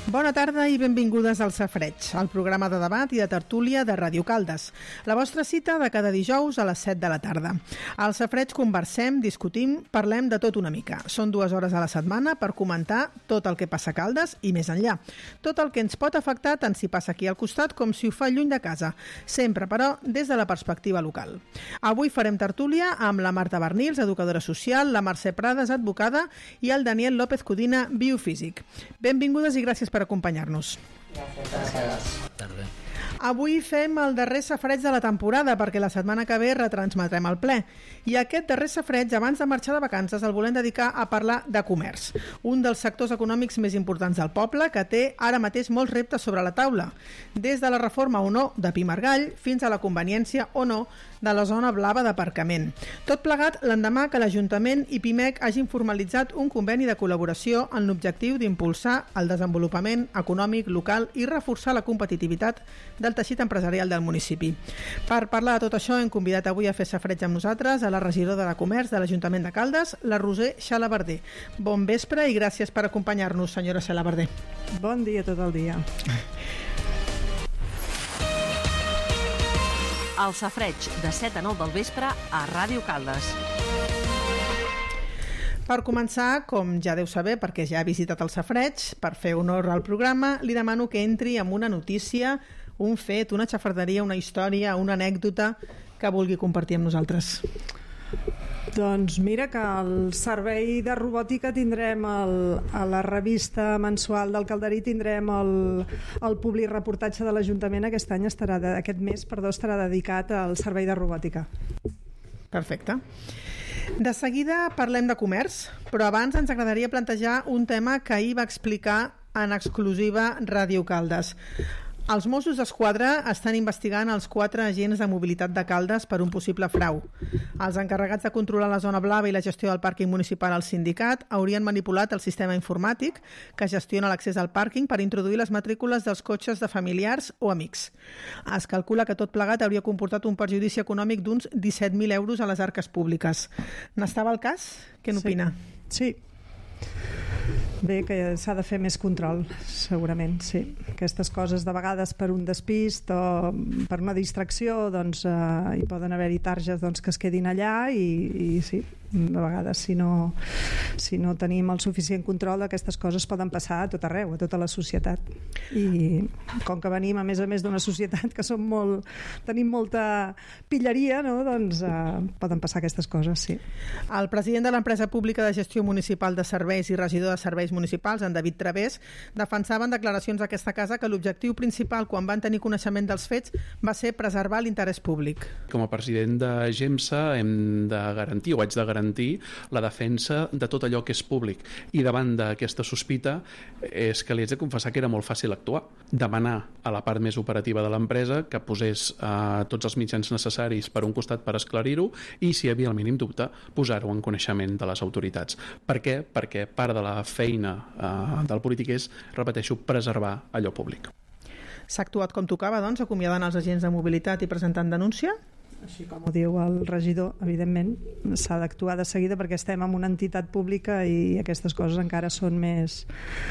Bona tarda i benvingudes al Safareig, el programa de debat i de tertúlia de Ràdio Caldes. La vostra cita de cada dijous a les 7 de la tarda. Al Safareig conversem, discutim, parlem de tot una mica. Són 2 hores a la setmana per comentar tot el que passa a Caldes i més enllà. Tot el que ens pot afectar tant si passa aquí al costat com si ho fa lluny de casa. Sempre, però, des de la perspectiva local. Avui farem tertúlia amb la Marta Bernils, educadora social, la Mercè Prades, advocada, i el Daniel López Codina, biofísic. Benvingudes i gràcies per acompanyar-nos. Gràcies. Tarda. Avui fem el darrer safareig de la temporada perquè la setmana que ve retransmetrem el ple. I aquest darrer safareig, abans de marxar de vacances, el volem dedicar a parlar de comerç, un dels sectors econòmics més importants del poble que té ara mateix molts reptes sobre la taula, des de la reforma o no de Pi Margall fins a la conveniència o no de la zona blava d'aparcament. Tot plegat l'endemà que l'Ajuntament i Pimec hagin formalitzat un conveni de col·laboració amb l'objectiu d'impulsar el desenvolupament econòmic local i reforçar la competitivitat del teixit empresarial del municipi. Per parlar de tot això hem convidat avui a fer safareig amb nosaltres a la regidora de Comerç de l'Ajuntament de Caldes, la Roser Xalabarder. Bon vespre i gràcies per acompanyar-nos, senyora Xalabarder. Bon dia tot el dia. El safareig de 7 a 9 del vespre a Ràdio Caldes. Per començar, com ja deu saber, perquè ja ha visitat el safareig, per fer honor al programa, li demano que entri amb una notícia, un fet, una xafarderia, una història, una anècdota que vulgui compartir amb nosaltres. Doncs mira que el servei de robòtica tindrem a la revista mensual del Calderí tindrem el publireportatge de l'Ajuntament aquest mes estarà dedicat al servei de robòtica. Perfecte. De seguida parlem de comerç, però abans ens agradaria plantejar un tema que ahir va explicar en exclusiva Ràdio Caldes. Els Mossos d'Esquadra estan investigant els 4 agents de mobilitat de Caldes per un possible frau. Els encarregats de controlar la zona blava i la gestió del pàrquing municipal al sindicat haurien manipulat el sistema informàtic que gestiona l'accés al pàrquing per introduir les matrícules dels cotxes de familiars o amics. Es calcula que tot plegat hauria comportat un perjudici econòmic d'uns 17.000 euros a les arques públiques. N'estava el cas? Què n'opina? Sí. Bé, que s'ha de fer més control, segurament, sí. Aquestes coses de vegades per un despist o per una distracció, doncs hi poden haver-hi targes que es quedin allà i sí, de vegades si no tenim el suficient control, aquestes coses poden passar a tot arreu, a tota la societat. I com que venim a més d'una societat que tenim molta pilleria, no? Doncs poden passar aquestes coses, sí. El president de l'empresa pública de gestió municipal de serveis i regidor de serveis municipals, en David Través, defensava en declaracions d'aquesta casa que l'objectiu principal quan van tenir coneixement dels fets va ser preservar l'interès públic. Com a president de GEMSA hem de garantir, o haig de garantir, la defensa de tot allò que és públic. I davant d'aquesta sospita és que li haig de confessar que era molt fàcil actuar. Demanar a la part més operativa de l'empresa que posés tots els mitjans necessaris per un costat per esclarir-ho i, si hi havia el mínim dubte, posar-ho en coneixement de les autoritats. Per què? Perquè part de la feina del polític és, repeteixo, preservar allò públic. S'ha actuat com tocava, doncs, acomiadant els agents de mobilitat i presentant denúncia? Així com ho diu el regidor, evidentment s'ha d'actuar de seguida perquè estem en una entitat pública i aquestes coses encara són més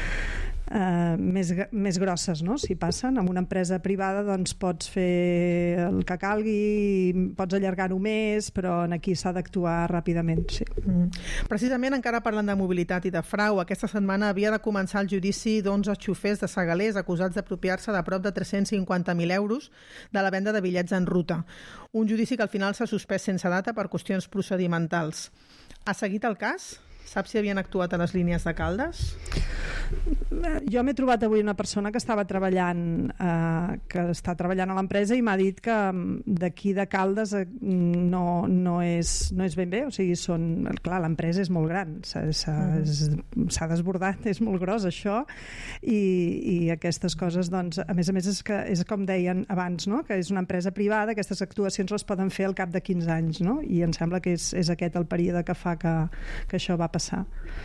grosses, no? Si passen en una empresa privada, doncs pots fer el que calgui, pots allargar-ho més, però aquí s'ha d'actuar ràpidament, sí. Precisament, encara parlant de mobilitat i de frau, aquesta setmana havia de començar el judici d'11 xofers de Segalers acusats d'apropiar-se de prop de 350.000 euros de la venda de bitllets en ruta. Un judici que al final s'ha suspès sense data per qüestions procedimentals. Ha seguit el cas? Saps si havien actuat a les línies de Caldes? Jo m'he trobat avui una persona que estava treballant que està treballant a l'empresa i m'ha dit que d'aquí de Caldes no és ben bé, o sigui, clar, l'empresa és molt gran, s'ha desbordat, és molt gros això, i aquestes coses, doncs, a més és com deien abans, no? Que és una empresa privada, aquestes actuacions les poden fer al cap de 15 anys, no? I em sembla que és aquest el període que fa que això va passar.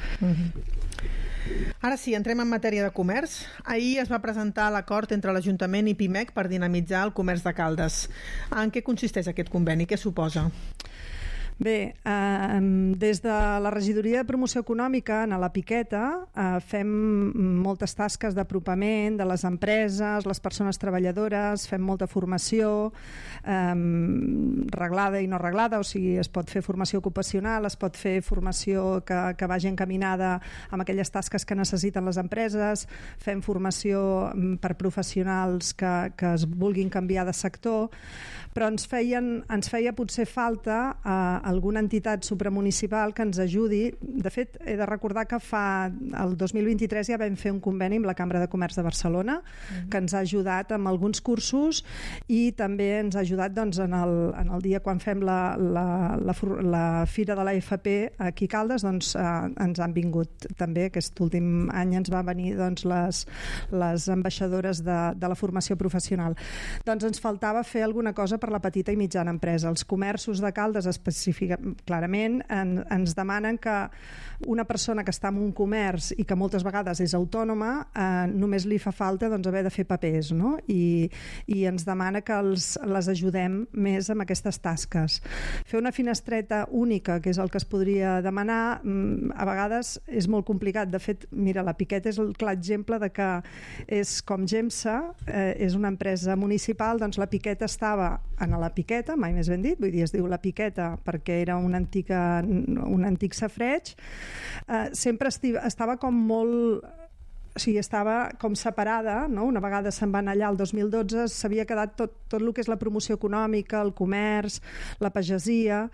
Ara sí, entrem en matèria de comerç. Ahir es va presentar l'acord entre l'Ajuntament i Pimec per dinamitzar el comerç de Caldes. En què consisteix aquest conveni? Què suposa? Bé, des de la Regidoria de Promoció Econòmica, a la Piqueta, fem moltes tasques d'apropament de les empreses, les persones treballadores, fem molta formació reglada i no reglada, o sigui, es pot fer formació ocupacional, es pot fer formació que vagi encaminada amb aquelles tasques que necessiten les empreses, fem formació per professionals que es vulguin canviar de sector, però ens feia potser falta alguna entitat supramunicipal que ens ajudi. De fet, he de recordar que el 2023 ja vam fer un conveni amb la Cambra de Comerç de Barcelona, que ens ha ajudat amb alguns cursos i també ens ha ajudat doncs, en el dia quan fem la Fira de la FP aquí a Caldes, doncs, ens han vingut també, aquest últim any ens va venir doncs, les ambaixadores de la formació professional. Doncs ens faltava fer alguna cosa per la petita i mitjana empresa. Els comerços de Caldes clarament ens demanen que una persona que està en un comerç i que moltes vegades és autònoma, només li fa falta doncs, haver de fer papers, no? I ens demana que les ajudem més amb aquestes tasques. Fer una finestreta única, que és el que es podria demanar, a vegades és molt complicat. De fet, mira, la Piqueta és el clar exemple de que és com GEMSA, és una empresa municipal, doncs la Piqueta estava a la Piqueta, mai més ben dit, vull dir, es diu la Piqueta perquè era un antic safareig, sempre estava com molt... O sigui, estava com separada, no? Una vegada se'n van allà el 2012, s'havia quedat tot el que és la promoció econòmica, el comerç, la pagesia,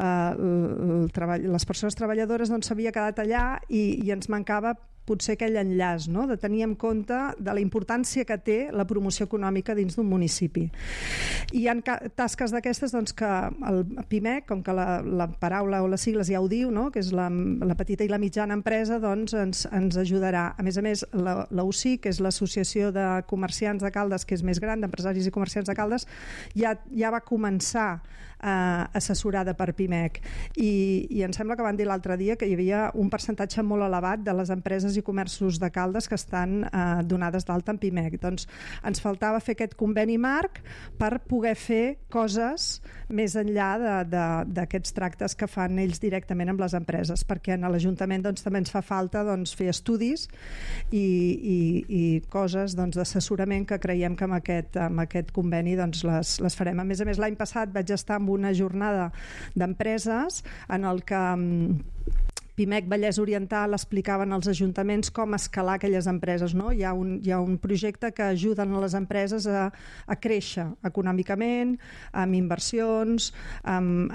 les persones treballadores, doncs s'havia quedat allà i ens mancava potser aquell enllaç, no? De tenir en compte de la importància que té la promoció econòmica dins d'un municipi. I hi ha tasques d'aquestes doncs, que el PIMEC, com que la paraula o les sigles ja ho diu, no? Que és la petita i la mitjana empresa, doncs ens ajudarà. A més, la UCI, que és l'Associació de Comerciants de Caldes, que és més gran, d'empresaris i comerciants de Caldes, ja va començar assessorada per PIMEC. I em sembla que van dir l'altre dia que hi havia un percentatge molt elevat de les empreses i comerços de Caldes que estan donades d'alta en PIMEC. Doncs ens faltava fer aquest conveni marc per poder fer coses més enllà d'aquests tractes que fan ells directament amb les empreses, perquè en l'Ajuntament doncs, també ens fa falta doncs, fer estudis i coses doncs, d'assessorament que creiem que amb aquest conveni doncs, les farem. A més, l'any passat vaig estar en una jornada d'empreses en el que PIMEC Vallès Oriental explicaven als ajuntaments com escalar aquelles empreses, no? Hi ha un projecte que ajuden a les empreses a créixer econòmicament, amb inversions, a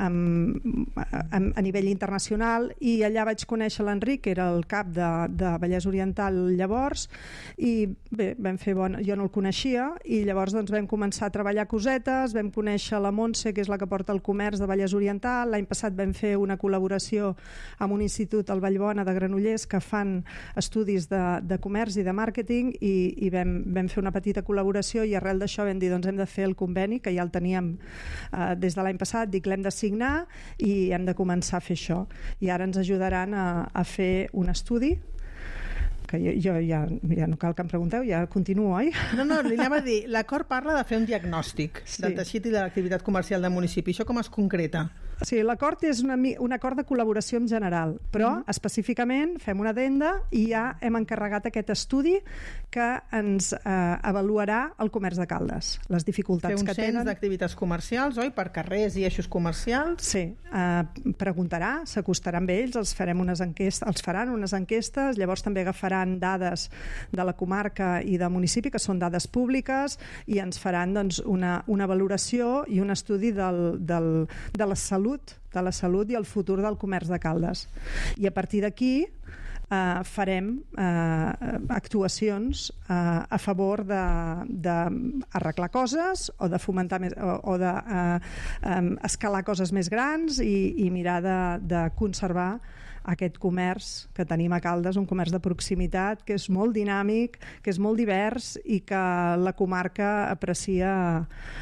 nivell internacional, i allà vaig conèixer l'Enric, que era el cap de Vallès Oriental llavors, i bé, jo no el coneixia, i llavors doncs, vam començar a treballar cosetes, vam conèixer la Montse, que és la que porta el comerç de Vallès Oriental, l'any passat vam fer una col·laboració amb un institut al Vallbona de Granollers que fan estudis de comerç i de màrqueting i vam fer una petita col·laboració i arrel d'això vam dir doncs hem de fer el conveni, que ja el teníem des de l'any passat, dic l'hem de signar i hem de començar a fer això. I ara ens ajudaran a fer un estudi que jo ja no cal que em pregunteu, ja continuo, oi? No, li anava a dir, l'acord parla de fer un diagnòstic del teixit i de l'activitat comercial del municipi. Això com es concreta? Sí, l'acord és un acord de col·laboració en general, però específicament fem una addenda i ja hem encarregat aquest estudi que ens avaluarà el comerç de Caldes, les dificultats que tenen. Fer un cens d'activitats comercials, oi? Per carrers i eixos comercials? Sí, preguntarà, s'acostarà amb ells, els faran unes enquestes, llavors també agafaran dades de la comarca i del municipi, que són dades públiques, i ens faran doncs, una valoració i un estudi de la salut i el futur del comerç de Caldes. I a partir d'aquí farem actuacions a favor d'arreglar coses o de fomentar o d'escalar coses més grans i mirar de conservar aquest comerç que tenim a Caldes, un comerç de proximitat que és molt dinàmic, que és molt divers i que la comarca aprecia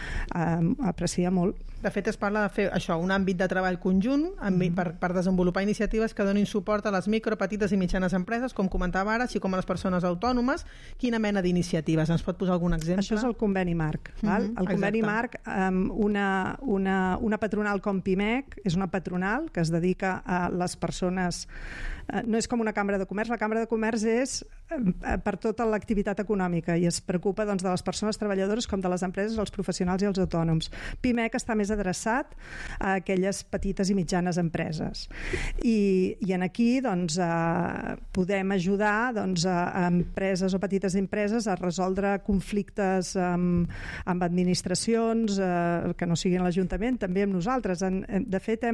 molt. De fet, es parla de fer això, un àmbit de treball conjunt per desenvolupar iniciatives que donin suport a les micro, petites i mitjanes empreses, com comentava ara, així com a les persones autònomes. Quina mena d'iniciatives? Ens pot posar algun exemple? Això és el conveni marc. Val? El conveni marc, una patronal com PIMEC, és una patronal que es dedica a les persones... No és com una cambra de comerç, la cambra de comerç és per tota l'activitat econòmica i es preocupa doncs, de les persones treballadores com de les empreses, els professionals i els autònoms. PIMEC està més adreçat a aquelles petites i mitjanes empreses. I en aquí doncs, podem ajudar doncs, a empreses o petites empreses a resoldre conflictes amb administracions que no siguin l'Ajuntament, també amb nosaltres. De fet,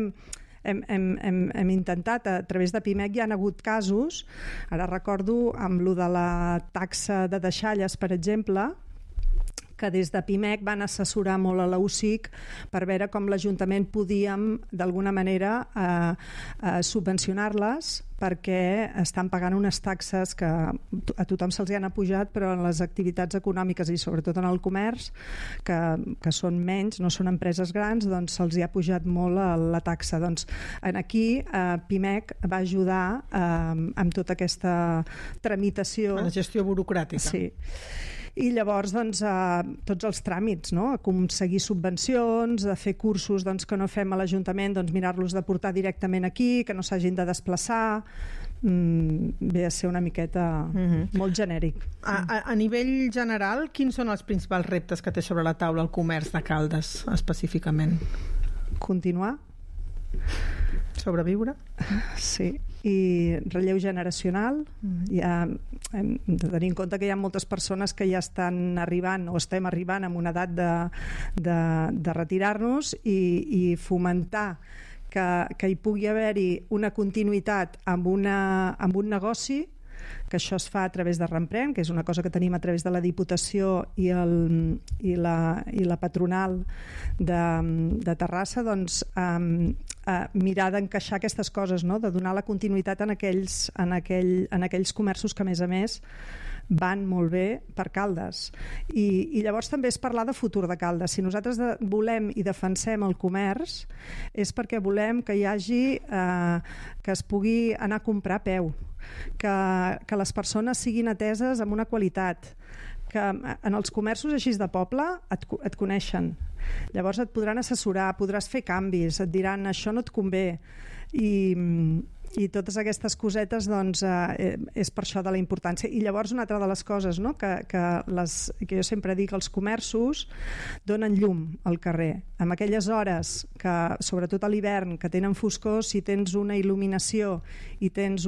hem intentat, a través de PIMEC hi ha hagut casos, ara recordo amb lo de la taxa de deixalles, per exemple, que des de PIMEC van assessorar molt a la UCIC per veure com l'Ajuntament podíem d'alguna manera subvencionar-les perquè estan pagant unes taxes que a tothom se'ls han apujat, però en les activitats econòmiques i sobretot en el comerç, que són menys, no són empreses grans, doncs se'ls hi ha pujat molt la taxa. Doncs aquí PIMEC va ajudar amb tota aquesta tramitació. La gestió burocràtica. Sí. I llavors doncs, tots els tràmits, no? Aconseguir subvencions, de fer cursos doncs, que no fem a l'Ajuntament, doncs, mirar-los de portar directament aquí, que no s'hagin de desplaçar, ve a ser una miqueta molt genèric. A nivell general, quins són els principals reptes que té sobre la taula el comerç de Caldes, específicament? Continuar. Sobreviure? Sí. I relleu generacional. Ja hem de tenir en compte que hi ha moltes persones que ja estan arribant o estem arribant a una edat de retirar-nos i fomentar que hi pugui haver-hi una continuïtat amb un negoci, que això es fa a través de Remprèn, que és una cosa que tenim a través de la Diputació i la patronal de Terrassa, doncs mirar d'encaixar aquestes coses, no? De donar la continuïtat en aquells comerços que a més van molt bé per Caldes. I llavors també és parlar de futur de Caldes. Si nosaltres volem i defensem el comerç és perquè volem que hi hagi que es pugui anar a comprar a peu, que les persones siguin ateses amb una qualitat, que en els comerços així de poble et coneixen, llavors et podran assessorar, podràs fer canvis, et diran això no et convé, i totes aquestes cosetes doncs, és per això de la importància. I llavors una altra de les coses, no? que jo sempre dic, els comerços donen llum al carrer. En aquelles hores, que sobretot a l'hivern, que tenen foscor, si tens una il·luminació i tens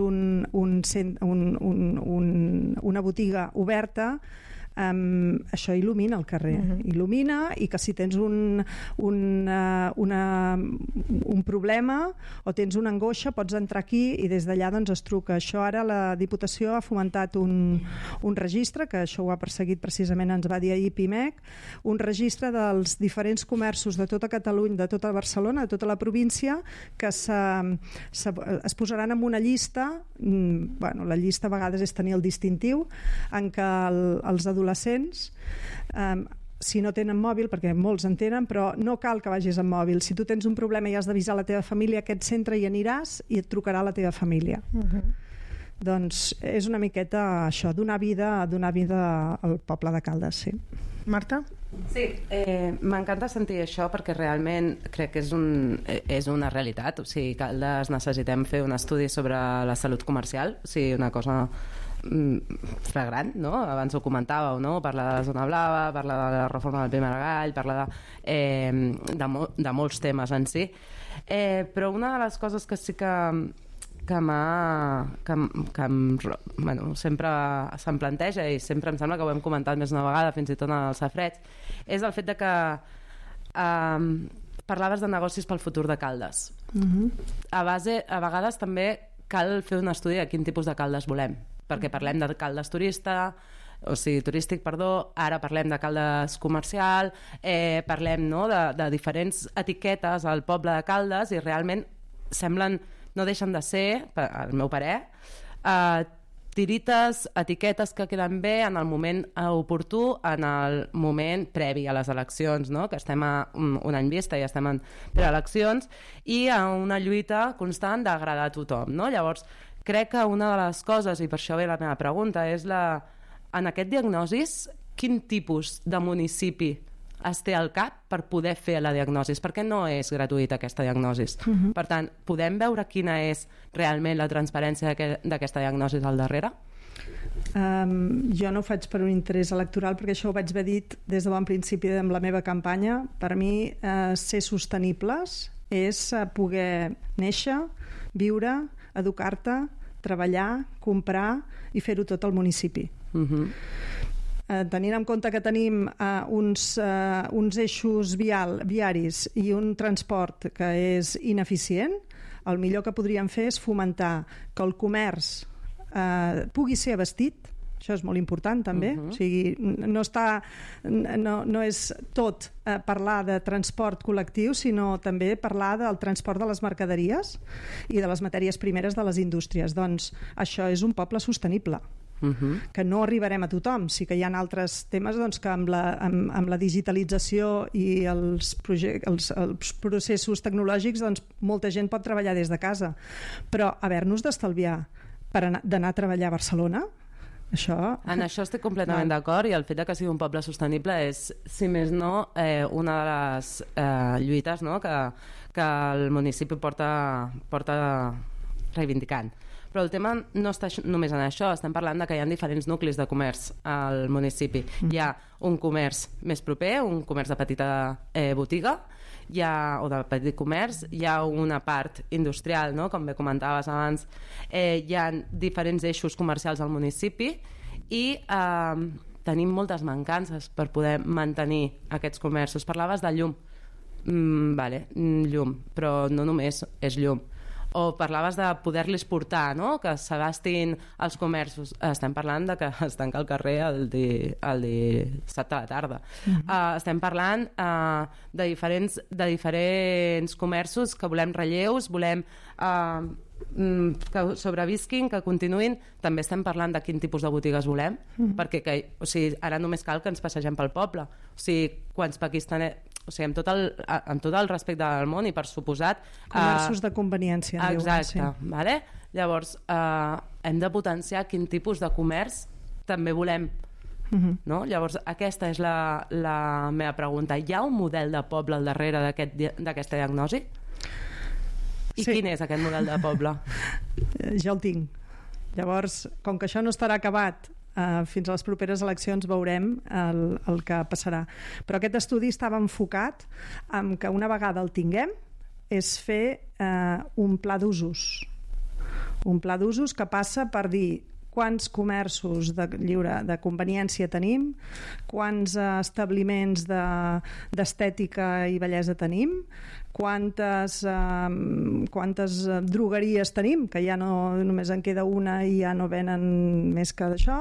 una botiga oberta, això il·lumina el carrer, il·lumina, i que si tens un problema o tens una angoixa pots entrar aquí i des d'allà doncs es truca. Això ara la Diputació ha fomentat un registre, que això ho ha perseguit precisament, ens va dir ahir PIMEC, un registre dels diferents comerços de tota Catalunya, de tota Barcelona, de tota la província, que es posaran en una llista. Bueno, la llista a vegades és tenir el distintiu, en què els adolescents, si no tenen mòbil, perquè molts en tenen, però no cal que vagis amb mòbil. Si tu tens un problema i has d'avisar la teva família, a aquest centre hi aniràs i et trucarà la teva família. Doncs és una miqueta això, donar vida al poble de Caldes, sí. Marta? Sí, m'encanta sentir això perquè realment crec que és una realitat. O sigui, Caldes necessitem fer un estudi sobre la salut comercial, o sigui, una cosa flagrant, no? Abans ho comentàveu, no? Parlar de la zona blava, parlar de la reforma del Pi Margall, parlar de molts temes en si, però una de les coses que sí que sempre se'm planteja, i sempre em sembla que ho hem comentat més d'una vegada, fins i tot en el Safreig, és el fet de que parlaves de negocis pel futur de Caldes. A vegades també cal fer un estudi de quin tipus de Caldes volem, perquè parlem de Caldes turístic, ara parlem de Caldes comercial, parlem, no, de diferents etiquetes al poble de Caldes, i realment semblen no deixen de ser, al meu parer, tirites, etiquetes que queden bé en el moment oportú, en el moment previ a les eleccions, no? Que estem a un any vista i estem en preeleccions, i a una lluita constant d'agradar a tothom, no? Llavors, crec que una de les coses, i per això ve la meva pregunta, és en aquest diagnosis, quin tipus de municipi es té al cap per poder fer la diagnosi, perquè no és gratuïta aquesta diagnosi. Per tant, podem veure quina és realment la transparència d'aquesta diagnosi al darrere? Jo no ho faig per un interès electoral, perquè això ho vaig haver dit des de bon principi amb la meva campanya. Per mi, ser sostenibles és poder néixer, viure, educar-te, treballar, comprar i fer-ho tot al municipi. Tenint en compte que tenim uns eixos viaris i un transport que és ineficient, el millor que podríem fer és fomentar que el comerç pugui ser abastit. Això és molt important també. O sigui, no és tot parlar de transport col·lectiu, sinó també parlar del transport de les mercaderies i de les matèries primeres de les indústries. Doncs això és un poble sostenible. Que no arribarem a tothom. Sí que hi ha altres temes que amb la digitalització i els processos tecnològics molta gent pot treballar des de casa, però haver-nos d'estalviar d'anar a treballar a Barcelona, això... En això estic completament d'acord, i el fet que sigui un poble sostenible és, si més no, una de les lluites que el municipi porta reivindicant. Però el tema no està només en això, estem parlant que hi ha diferents nuclis de comerç al municipi. Hi ha un comerç més proper, un comerç de petita botiga, o de petit comerç, hi ha una part industrial, no? Com bé comentaves abans, hi ha diferents eixos comercials al municipi i tenim moltes mancances per poder mantenir aquests comerços. Parlaves de llum, llum, però no només és llum. O parlaves de poder-los portar, no? Que s'abastin els comerços. Estem parlant de que es tanca el carrer el dissabte a la tarda. Estem parlant de diferents comerços que volem relleus, volem que sobrevisquin, que continuïn. També estem parlant de quin tipus de botigues volem, perquè ara només cal que ens passegem pel poble. Quants pakistanesos, amb tot el respecte del món i per suposat... Comerços de conveniència. Exacte. Vale? Llavors, hem de potenciar quin tipus de comerç també volem. No? Llavors, aquesta és la meva pregunta. Hi ha un model de poble al darrere d'aquesta diagnosi? I quin és aquest model de poble? Ja el tinc. Llavors, com que això no estarà acabat fins a les properes eleccions, veurem el que passarà. Però aquest estudi estava enfocat en que una vegada el tinguem és fer un pla d'usos. Un pla d'usos que passa per dir quants comerços de conveniència tenim, quants establiments d'estètica i bellesa tenim, quantes drogueries tenim, que ja no només en queda una i ja no venen més que d'això,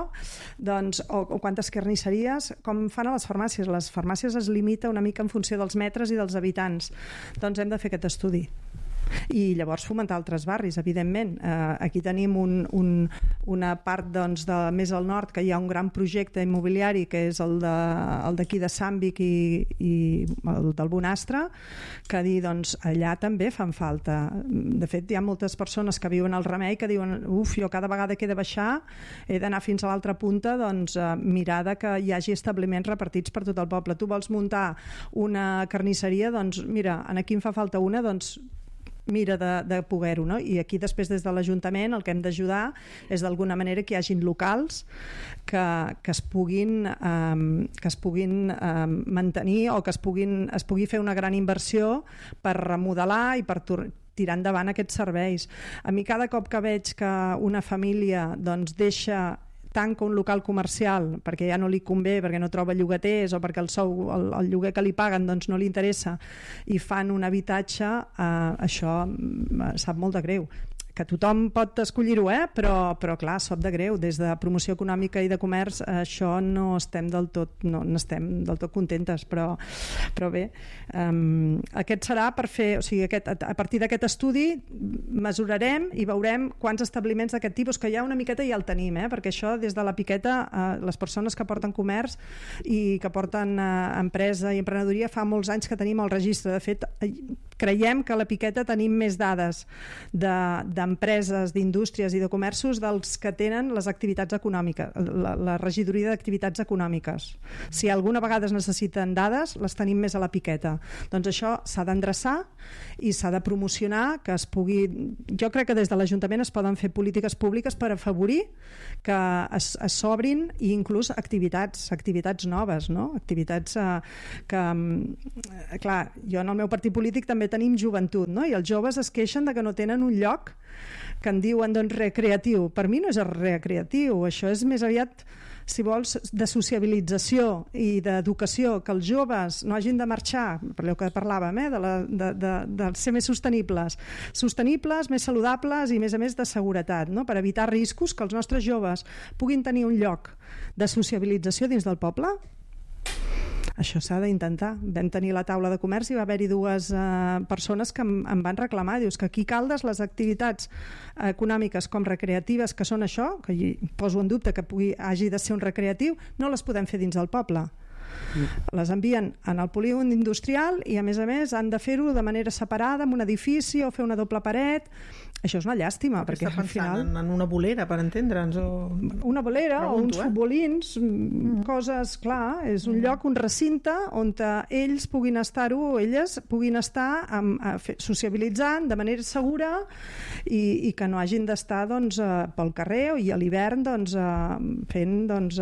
o quantes carnisseries, com fan a les farmàcies. Les farmàcies es limita una mica en funció dels metres i dels habitants. Doncs hem de fer aquest estudi. I llavors fomentar altres barris, evidentment. Aquí tenim una part més al nord, que hi ha un gran projecte immobiliari, que és el d'aquí de Sàmbic i el del Bonastre, que allà també fan falta. De fet, hi ha moltes persones que viuen al Remei que diuen, jo cada vegada que he de baixar he d'anar fins a l'altra punta, mirar que hi hagi establiments repartits per tot el poble. Tu vols muntar una carnisseria, mira, aquí em fa falta una, mira de poder-ho, no? I aquí després des de l'Ajuntament el que hem d'ajudar és d'alguna manera que hi hagin locals que es puguin mantenir, o que es pugui fer una gran inversió per remodelar i per tirar endavant aquests serveis. A mi cada cop que veig que una família tanca un local comercial perquè ja no li convé, perquè no troba llogaters o perquè el lloguer que li paguen no li interessa, i fan un habitatge, això sap molt de greu. que tothom pot escollir-ho, però clar, sóc de greu, des de promoció econòmica i de comerç això no estem del tot contentes, però bé, aquest serà per fer, o sigui, a partir d'aquest estudi mesurarem i veurem quants establiments d'aquest tipus, que ja una miqueta ja el tenim, perquè això des de la Piqueta, les persones que porten comerç i que porten empresa i emprenedoria fa molts anys que tenim el registre. De fet, creiem que a la Piqueta tenim més dades d'empreses, d'indústries i de comerços dels que tenen les activitats econòmiques, la regidoria d'activitats econòmiques. Si alguna vegada es necessiten dades, les tenim més a la Piqueta. Doncs això s'ha d'endreçar i s'ha de promocionar, que es pugui... Jo crec que des de l'Ajuntament es poden fer polítiques públiques per afavorir que s'obrin i inclús activitats noves, no? Activitats que... Clar, jo en el meu partit polític també tenim joventut, no? I els joves es queixen de que no tenen un lloc que en diuen doncs recreatiu. Per mi no és recreatiu, això és més aviat, si vols, de sociabilització i d'educació, que els joves no hagin de marxar, per allò que parlàvem, de ser més sostenibles, més saludables i a més de seguretat, no? Per evitar riscos, que els nostres joves puguin tenir un lloc de sociabilització dins del poble. Això s'ha d'intentar. Vam tenir la taula de comerç i va haver-hi dues persones que em van reclamar. Dius que aquí a Caldes les activitats econòmiques com recreatives, que són això, que poso en dubte que hagi de ser un recreatiu, no les podem fer dins del poble. Les envien en el polígon industrial i a més han de fer-ho de manera separada en un edifici o fer una doble paret. Això és una llàstima, perquè al final... en una bolera, per entendre'ns, o... Una bolera o uns futbolins, coses, clar, és un lloc, un recinte on ells puguin estar-ho, elles puguin estar sociabilitzant de manera segura i que no hagin d'estar pel carrer i a l'hivern fent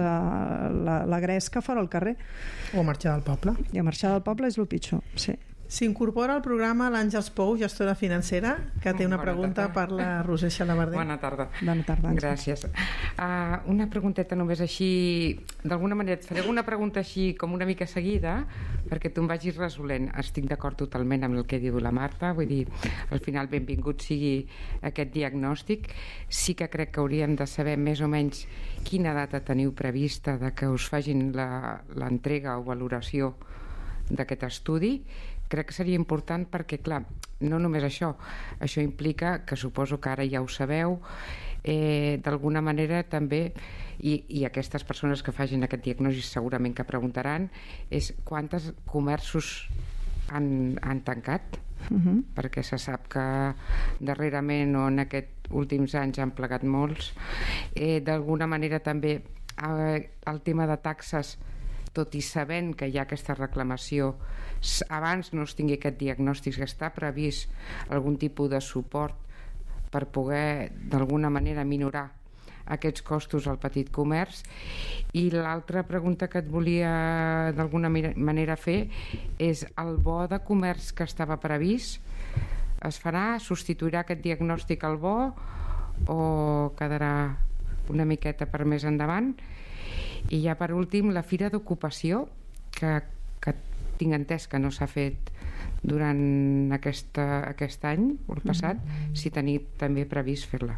la gresca fora al carrer. O marxar del poble. I a marxar del poble és el pitjor, sí. S'incorpora al programa l'Àngels Pou, gestora financera, que té una pregunta per la Roser Xalabarder. Bona tarda. Bona tarda. Gràcies. Una pregunteta només així, d'alguna manera et faré una pregunta així com una mica seguida, perquè tu em vagis resolent. Estic d'acord totalment amb el que diu la Marta, vull dir, al final benvingut sigui aquest diagnòstic. Sí que crec que hauríem de saber més o menys quina data teniu prevista de que us facin l'entrega o valoració d'aquest estudi. Crec que seria important perquè, clar, no només això implica que suposo que ara ja ho sabeu, d'alguna manera també, i aquestes persones que facin aquest diagnòstic segurament que preguntaran, és quantes comerços han tancat, perquè se sap que darrerament o en aquests últims anys han plegat molts. D'alguna manera també el tema de taxes, tot i sabent que hi ha aquesta reclamació, abans no es tingui aquest diagnòstic, que està previst algun tipus de suport per poder d'alguna manera minorar aquests costos al petit comerç. I l'altra pregunta que et volia d'alguna manera fer és: el bo de comerç que estava previst es farà? Substituirà aquest diagnòstic al bo o quedarà una miqueta per més endavant? I ja per últim, la Fira d'Ocupació, que tinc entès que no s'ha fet durant aquest any o el passat, si teniu també previst fer-la.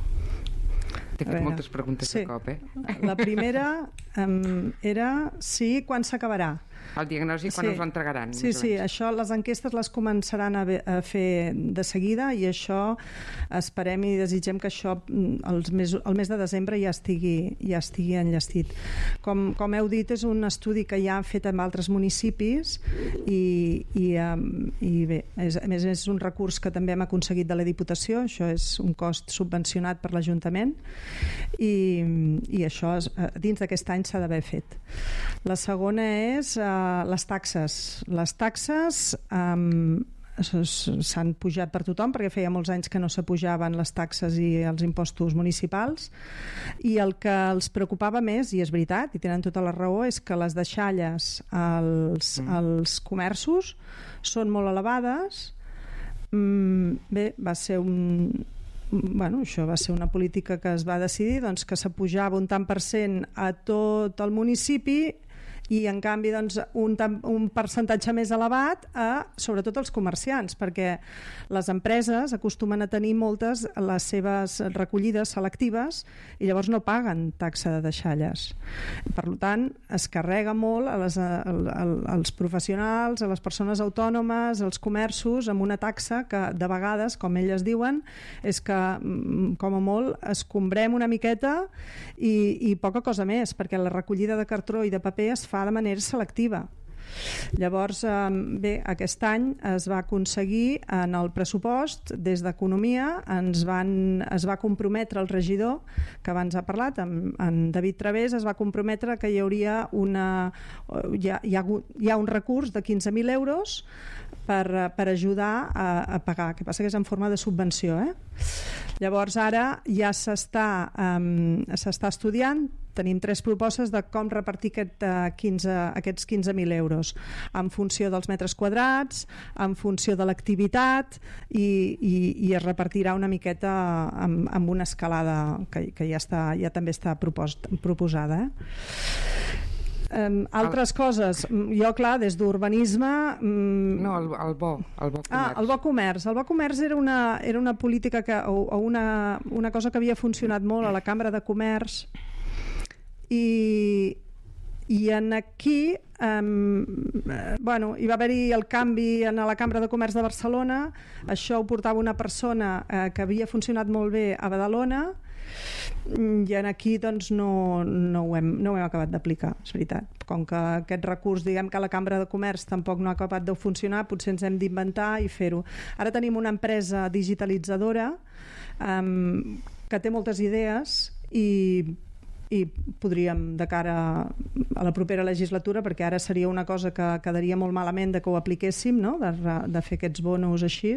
T'he fet moltes preguntes de cop, La primera era quan s'acabarà. El diagnòstic quan us l'entregaran. Sí, això, les enquestes les començaran a fer de seguida i això esperem i desitgem que això el mes de desembre ja estigui enllestit. Com heu dit, és un estudi que ja han fet en altres municipis i bé, a més és un recurs que també hem aconseguit de la Diputació, això és un cost subvencionat per l'Ajuntament i això dins d'aquest any s'ha d'haver fet. La segona és les taxes. Les taxes s'han pujat per tothom perquè feia molts anys que no s'apujaven les taxes i els impostos municipals, i el que els preocupava més, i és veritat, i tenen tota la raó, és que les deixalles als comerços són molt elevades. Bé, va ser això va ser una política que es va decidir, que s'apujava un tant per cent a tot el municipi i en canvi doncs, un percentatge més elevat sobretot als comerciants, perquè les empreses acostumen a tenir moltes les seves recollides selectives i llavors no paguen taxa de deixalles. Per tant, es carrega molt als professionals, a les persones autònomes, als comerços, amb una taxa que de vegades, com elles diuen, és que com a molt escombrem una miqueta i poca cosa més, perquè la recollida de cartró i de paper es fa de manera selectiva. Llavors, bé, aquest any es va aconseguir en el pressupost, des d'Economia es va comprometre el regidor, que abans ha parlat, en David Través, es va comprometre que hi hauria hi ha un recurs de 15.000 euros per ajudar a pagar, que passa que és en forma de subvenció. Llavors ara ja s'està estudiant, tenim 3 propostes de com repartir aquests 15.000 euros en funció dels metres quadrats, en funció de l'activitat i es repartirà una miqueta amb una escalada que ja també està proposada. Altres coses, jo clar, des d'urbanisme no, el bo comerç. El bo comerç. El bo comerç era una política o una cosa que havia funcionat molt a la Cambra de Comerç i en aquí hi va haver-hi el canvi a la Cambra de Comerç de Barcelona. Això ho portava una persona que havia funcionat molt bé a Badalona i aquí doncs no ho hem acabat d'aplicar, és veritat. Com que aquest recurs, diguem que la Cambra de Comerç tampoc no ha acabat de funcionar, potser ens hem d'inventar i fer-ho. Ara tenim una empresa digitalitzadora que té moltes idees i podríem, de cara a la propera legislatura, perquè ara seria una cosa que quedaria molt malament de que ho apliquéssim, no? De fer aquests bonos així,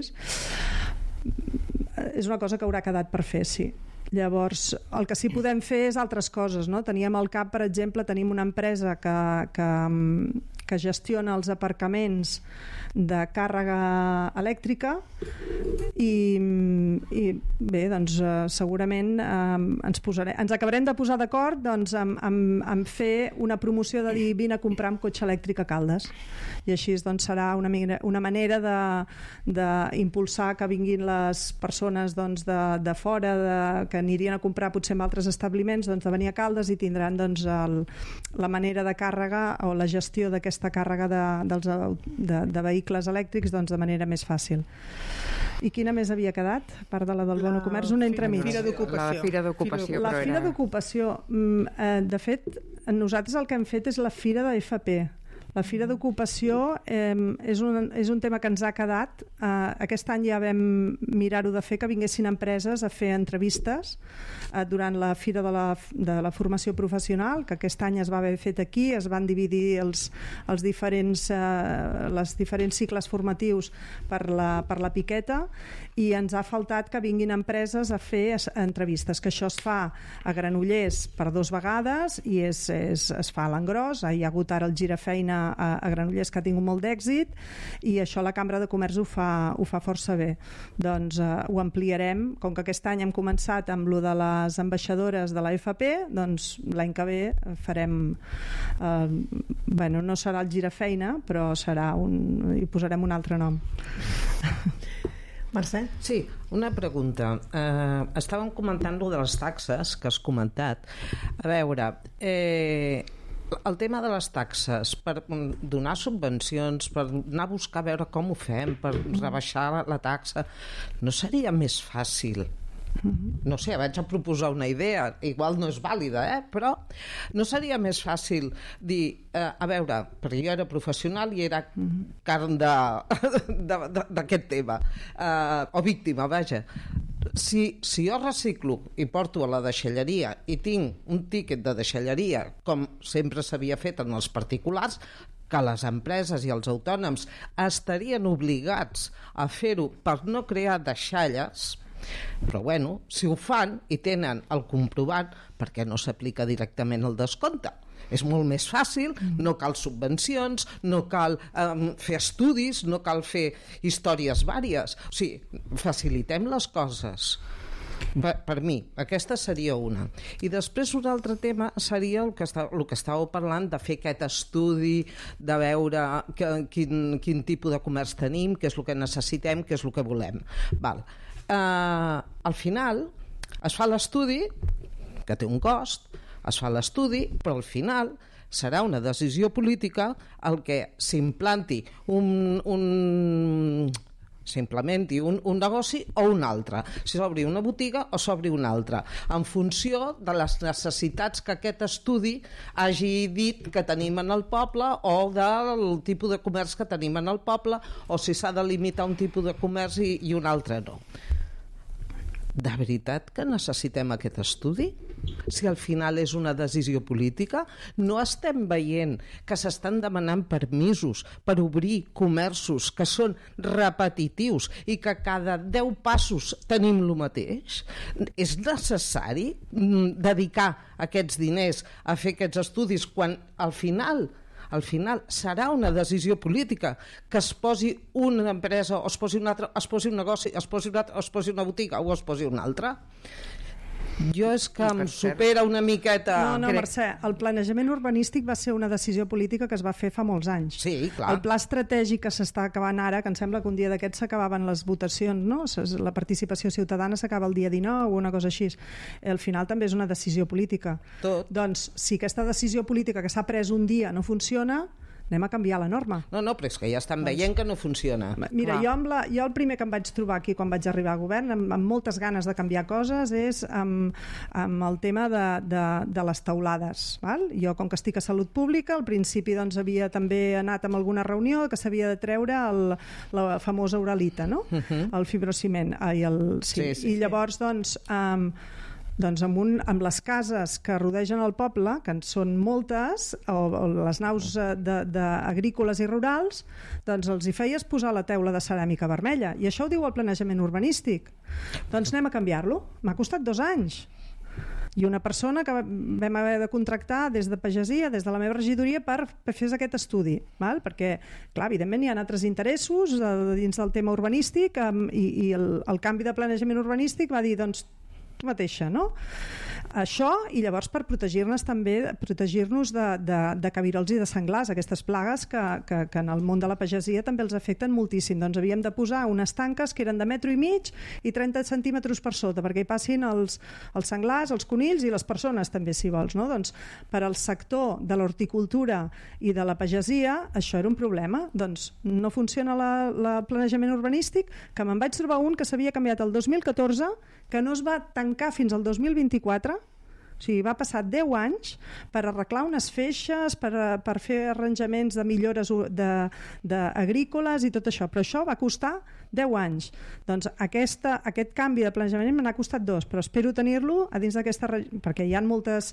és una cosa que haurà quedat per fer, sí. Llavors, el que sí podem fer és altres coses, no? Teníem al cap, per exemple, tenim una empresa que gestiona els aparcaments de càrrega elèctrica i bé, doncs segurament ens acabarem de posar d'acord doncs, en fer una promoció de dir vine a comprar amb cotxe elèctric a Caldes, i així doncs, serà una manera d'impulsar que vinguin les persones doncs, de fora que anirien a comprar potser en altres establiments, doncs, de venir a Caldes i tindran doncs, la manera de càrrega o la gestió d'aquesta càrrega de vehicles elèctrics doncs, de manera més fàcil. I quina més havia quedat? A part de la del bon comerç, una entremig. La Fira d'Ocupació. La Fira d'Ocupació. De fet, nosaltres el que hem fet és la Fira de FP. La Fira d'Ocupació és un tema que ens ha quedat. Aquest any ja vam mirar-ho de fer, que vinguessin empreses a fer entrevistes durant la Fira de la Formació Professional, que aquest any es va haver fet aquí, es van dividir els diferents cicles formatius per la Piqueta, i ens ha faltat que vinguin empreses a fer entrevistes, que això es fa a Granollers per 2 vegades i es fa a l'engròs. Hi ha hagut ara el Girafeina a Granollers, que ha tingut molt d'èxit, i això la Cambra de Comerç ho fa força bé. Doncs ho ampliarem, com que aquest any hem començat amb lo de les ambaixadores de la FP, doncs l'any que ve farem no serà el Girafeina, però hi posarem un altre nom. Mercè? Sí, una pregunta. Estàvem comentant lo de les taxes que has comentat. A veure, el tema de les taxes, per donar subvencions, per anar a buscar a veure com ho fem, per rebaixar la taxa, no seria més fàcil? No sé, vaig a proposar una idea, igual no és vàlida, però no seria més fàcil dir, a veure, perquè jo era professional i era carn d'aquest tema, o víctima, vaja. Si jo reciclo i porto a la deixalleria i tinc un tíquet de deixalleria, com sempre s'havia fet en els particulars, que les empreses i els autònoms estarien obligats a fer-ho per no crear deixalles, però bueno, si ho fan i tenen el comprovant, per què no s'aplica directament el descompte? És molt més fàcil, no cal subvencions, no cal fer estudis, no cal fer històries vàries. O sigui, facilitem les coses. Per mi, aquesta seria una. I després un altre tema seria el que estàveu parlant, de fer aquest estudi, de veure quin tipus de comerç tenim, què és el que necessitem, què és el que volem. Val. Al final es fa l'estudi, que té un cost, es fa l'estudi, però al final serà una decisió política el que s'implanti s'implementi un negoci o un altre, si s'obri una botiga o s'obri una altra, en funció de les necessitats que aquest estudi hagi dit que tenim en el poble o del tipus de comerç que tenim en el poble, o si s'ha de limitar un tipus de comerç i un altre no. De veritat que necessitem aquest estudi? Si al final és una decisió política, no estem veient que s'estan demanant permisos per obrir comerços que són repetitius i que cada 10 passos tenim el mateix? És necessari dedicar aquests diners a fer aquests estudis quan al final serà una decisió política que es posi una empresa o es posi una altra, es posi un negoci, es posi una altra, es posi una botiga o es posi una altra? Jo és que em supera una miqueta... No, Mercè, el planejament urbanístic va ser una decisió política que es va fer fa molts anys. Sí, clar. El pla estratègic que s'està acabant ara, que em sembla que un dia d'aquests s'acabaven les votacions, no? La participació ciutadana s'acaba el dia 19 o una cosa així. Al final també és una decisió política. Tot. Doncs, si aquesta decisió política que s'ha pres un dia no funciona, anem a canviar la norma. No, però és que ja estan veient que no funciona. Mira, jo el primer que em vaig trobar aquí quan vaig arribar a govern, amb moltes ganes de canviar coses, és amb el tema de les teulades. Val? Jo, com que estic a Salut Pública, al principi doncs, havia també anat amb alguna reunió que s'havia de treure la famosa uralita, no? El fibrociment. I llavors, amb les cases que rodegen el poble, que en són moltes, o les naus agrícoles i rurals, doncs els hi feies posar la teula de ceràmica vermella. I això ho diu el planejament urbanístic. Doncs anem a canviar-lo. M'ha costat 2 anys. I una persona que vam haver de contractar des de pagesia, des de la meva regidoria, per fer aquest estudi, val? Perquè, clar, evidentment hi ha altres interessos dins del tema urbanístic i el canvi de planejament urbanístic va dir, doncs, mateixa, no? Això, i llavors per protegir-nos de cabirols i de senglars, aquestes plagues que en el món de la pagesia també els afecten moltíssim. Doncs havíem de posar unes tanques que eren de 1,5 m i 30 centímetres per sota, perquè hi passin els senglars, els conills i les persones també, si vols, no? Doncs per al sector de l'horticultura i de la pagesia això era un problema. Doncs no funciona el planejament urbanístic, que me'n vaig trobar un que s'havia canviat el 2014, que no es va tancar fins al 2024, o sigui, va passar 10 anys per arreglar unes feixes, per fer arranjaments de millores agrícoles i tot això, però això va costar 10 anys. Doncs aquest canvi de planejament me n'ha costat 2, però espero tenir-lo a dins d'aquesta perquè hi ha moltes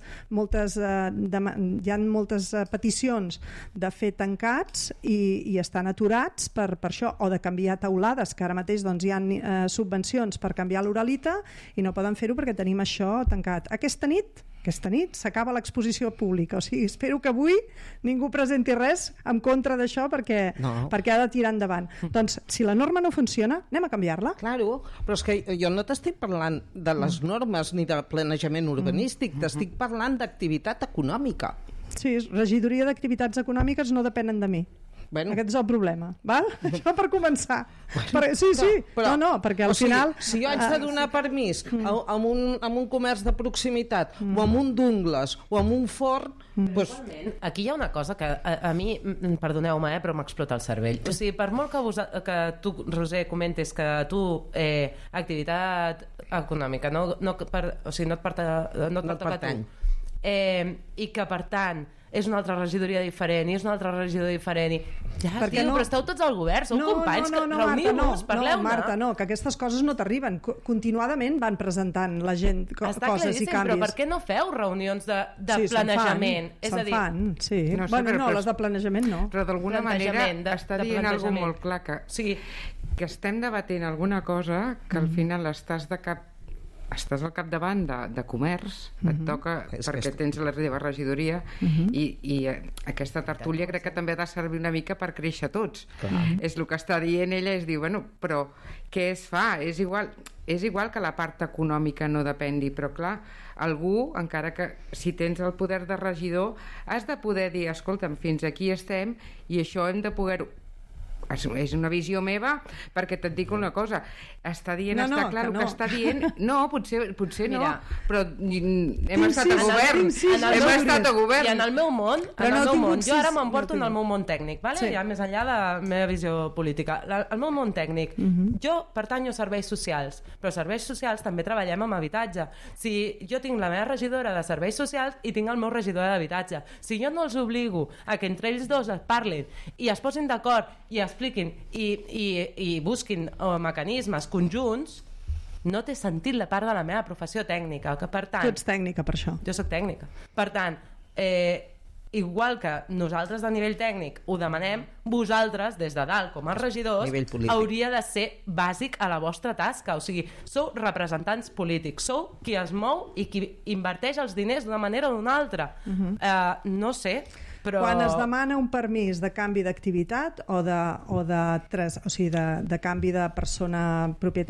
peticions de fer tancats i estan aturats per això, o de canviar teulades, que ara mateix hi ha subvencions per canviar l'uralita i no poden fer-ho perquè tenim això tancat. Aquesta nit s'acaba l'exposició pública, o sigui, espero que avui ningú presenti res en contra d'això perquè ha de tirar endavant. Doncs si la norma no funciona, anem a canviar-la. Claro, però és que jo no t'estic parlant de les normes ni de planejament urbanístic, t'estic parlant d'activitat econòmica. Sí, regidoria d'activitats econòmiques no depenen de mi. Bueno. Aquest és el problema, val? Això per començar. Perquè al final... Si jo haig de donar permís a un comerç de proximitat o a un d'ungles o a un forn... Aquí hi ha una cosa que a mi, perdoneu-me, però m'explota el cervell. O sigui, per molt que tu, Roser, comentes que tu activitat econòmica no et pertany i que per tant és una altra regidoria diferent i és una altra regidor diferent però esteu tots al govern, sou companys, reuniu-vos, parleu-ne. Marta, no, que aquestes coses no t'arriben, continuadament van presentant la gent coses i canvis. Però per què no feu reunions de planejament? Se'n fan, sí. No, les de planejament no. Però d'alguna manera està dient alguna cosa molt clar, que estem debatent alguna cosa que al final estàs al capdavant de comerç, et toca perquè tens la teva regidoria i aquesta tertúlia crec que també ha de servir una mica per créixer tots. És el que està dient ella, és dir, bueno, però què es fa? És igual, és igual que la part econòmica no dependi, però clar, algú, encara que si tens el poder de regidor, has de poder dir, escolta'm, fins aquí estem i això hem de poder-ho. És una visió meva, perquè et dic una cosa, està dient, està clar el que està dient, no, potser no, però hem estat a govern, hem estat a govern. I en el meu món, jo ara m'emporto en el meu món tècnic, ja més enllà de la meva visió política. El meu món tècnic, jo pertanyo a serveis socials, però serveis socials també treballem amb habitatge. Si jo tinc la meva regidora de serveis socials i tinc el meu regidor d'habitatge, si jo no els obligo a que entre ells dos es parlin i es posin d'acord i expliquin i busquin mecanismes conjunts, no té sentit la part de la meva professió tècnica, que per tant... Tu ets tècnica, per això. Jo soc tècnica. Per tant, igual que nosaltres de nivell tècnic ho demanem, vosaltres, des de dalt, com a regidors, hauria de ser bàsic a la vostra tasca. O sigui, sou representants polítics, sou qui es mou i qui inverteix els diners d'una manera o d'una altra. No sé... Però... Quan es demana un permís de canvi d'activitat o de canvi de persona propietària